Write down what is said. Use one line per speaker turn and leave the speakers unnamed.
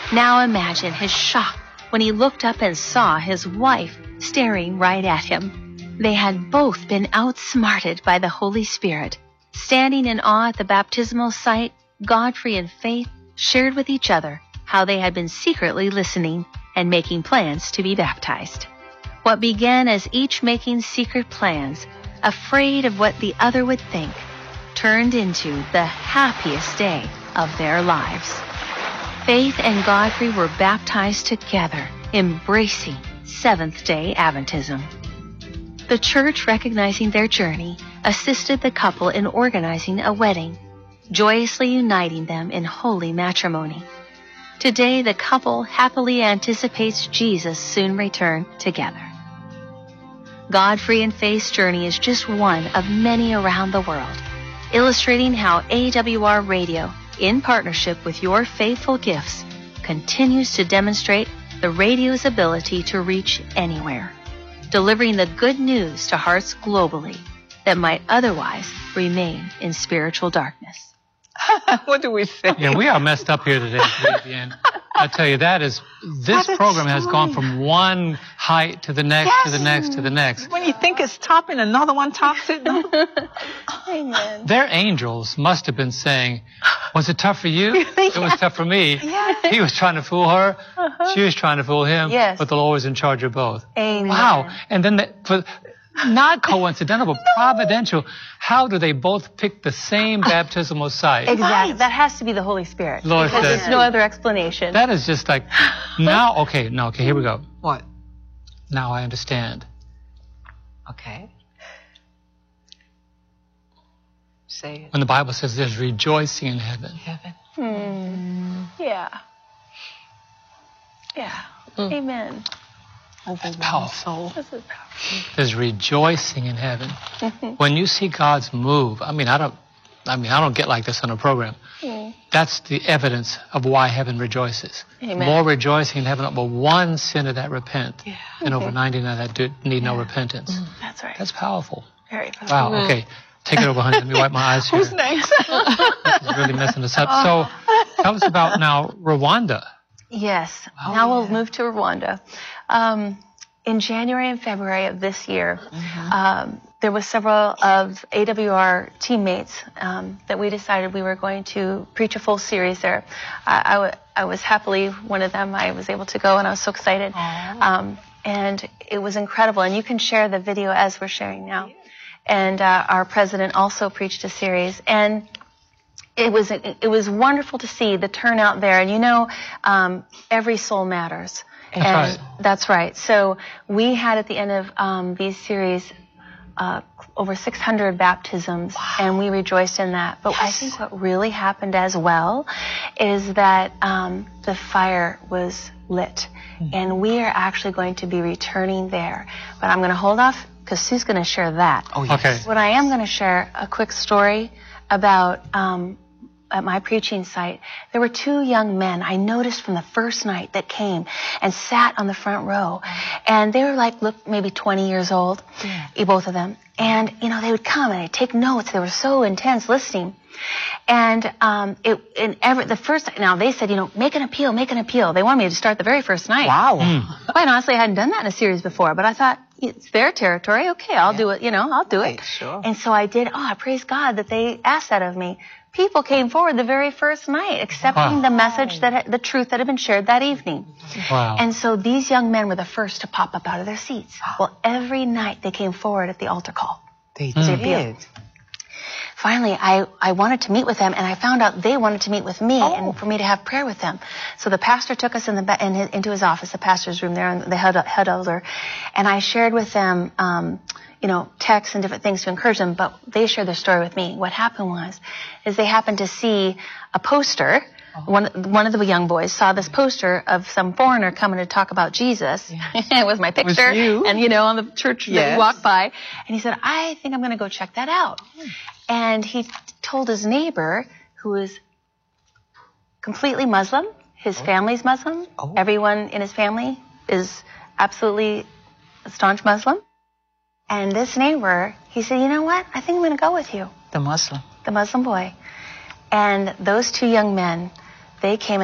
Now imagine his shock when he looked up and saw his wife staring right at him. They had both been outsmarted by the Holy Spirit. Standing in awe at the baptismal site, Godfrey and Faith shared with each other how they had been secretly listening and making plans to be baptized. What began as each making secret plans, afraid of what the other would think, turned into the happiest day of their lives. Faith and Godfrey were baptized together, embracing Seventh-day Adventism. The church, recognizing their journey, assisted the couple in organizing a wedding, joyously uniting them in holy matrimony. Today, the couple happily anticipates Jesus' soon return together. Godfrey and Faith's journey is just one of many around the world, illustrating how AWR Radio, in partnership with your faithful gifts, continues to demonstrate the radio's ability to reach anywhere, delivering the good news to hearts globally that might otherwise remain in spiritual darkness.
What do we say?
Yeah, we are messed up here today, Vivian. I tell you, this program has gone from one height to the next, to the next, to the next.
When you think it's topping, another one tops it.
Amen.
Their angels must have been saying, was it tough for you? It was tough for me.
Yes.
He was trying to fool her. She was trying to fool him.
Yes.
But the Lord was in charge of both.
Amen.
Wow. And then, not coincidental, but providential. How do they both pick the same baptismal site?
Exactly. That has to be the Holy Spirit.
Lord
because
says,
there's no other explanation.
That is just like, okay, here we go.
What?
Now I understand.
Okay. Say it.
When the Bible says there's rejoicing in heaven.
Yeah. Yeah. Amen.
That's powerful.
This is powerful.
There's rejoicing in heaven. When you see God's move, I don't get like this on a program. That's the evidence of why heaven rejoices.
Amen.
More rejoicing in heaven over one sinner that repent and over 99 that need no repentance.
That's right.
That's powerful.
Very powerful.
Wow, okay. Take it over, honey. Let me wipe my eyes here.
Who's next?
This is really messing us up. So tell us about now Rwanda.
Yes. Now we'll move to Rwanda. In January and February of this year, there were several of AWR teammates that we decided we were going to preach a full series there. I was happily one of them. I was able to go, and I was so excited. And it was incredible. And you can share the video as we're sharing now. And our president also preached a series. And it was wonderful to see the turnout there. And every soul matters. That's right. So we had at the end of these series over 600 baptisms, and we rejoiced in that. But I think what really happened as well is that the fire was lit, and we are actually going to be returning there. But I'm going to hold off because Sue's going to share that.
Oh, yes.
Okay.
What I am going to share a quick story about at my preaching site. There were two young men I noticed from the first night that came and sat on the front row. And they were maybe 20 years old, both of them. And, they would come and they'd take notes. They were so intense listening. And the first, now they said, make an appeal. They wanted me to start the very first night.
Wow.
Quite honestly, I hadn't done that in a series before, but I thought, it's their territory. Okay, I'll do it. I'll do it.
Sure.
And so I did. I praise God that they asked that of me. People came forward the very first night, accepting the message, the truth that had been shared that evening.
Wow.
And so these young men were the first to pop up out of their seats. Well, every night they came forward at the altar call.
They did.
Finally, I wanted to meet with them, and I found out they wanted to meet with me and for me to have prayer with them. So the pastor took us into his office, the pastor's room there, and the head elder, and I shared with them, texts and different things to encourage them, but they shared their story with me. What happened is they happened to see a poster. One of the young boys saw this poster of some foreigner coming to talk about Jesus with my picture, and on the church that he walked by, and he said, I think I'm going to go check that out. And he told his neighbor, who is completely Muslim, his family's Muslim, everyone in his family is absolutely a staunch Muslim. And this neighbor, he said, you know what? I think I'm going to go with you.
The Muslim
boy. And those two young men, they came